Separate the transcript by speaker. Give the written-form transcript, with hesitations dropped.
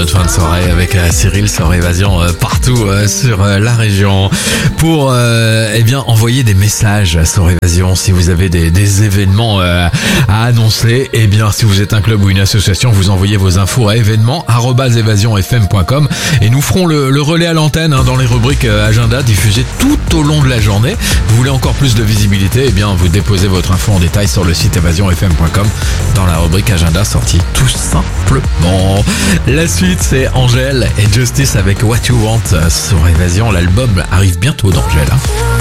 Speaker 1: notre fin de soirée avec Cyril sur Évasion partout sur la région pour envoyer des messages sur Évasion si vous avez des événements à annoncer. Et bien si vous êtes un club ou une association, vous envoyez vos infos à événements@évasionfm.com et nous ferons le relais à l'antenne dans les rubriques agenda diffusées tout au long de la journée. Vous voulez encore plus de visibilité, et bien vous déposez votre info en détail sur le site évasionfm.com dans la rubrique agenda sortie tout simplement. La suite c'est Angèle et Justice avec What You Want sur Évasion. L'album arrive bientôt d'Angèle.